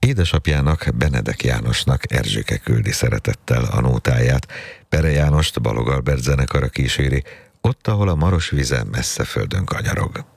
Édesapjának, Benedek Jánosnak Erzsike küldi szeretettel a nótáját. Pere Jánost Balogh Albert zenekara kíséri, ott, ahol a Maros vize messze földön kanyarog.